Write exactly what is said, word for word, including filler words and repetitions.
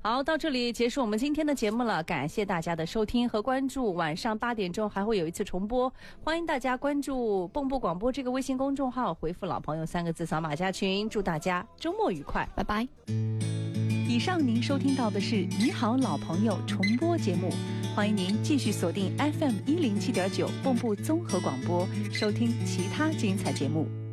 好，到这里结束我们今天的节目了，感谢大家的收听和关注。晚上八点钟还会有一次重播，欢迎大家关注蹦蹦广播这个微信公众号，回复老朋友三个字扫码加群。祝大家周末愉快，拜拜。以上您收听到的是你好老朋友重播节目，欢迎您继续锁定 F M 一零七点九蹦蹦综合广播，收听其他精彩节目。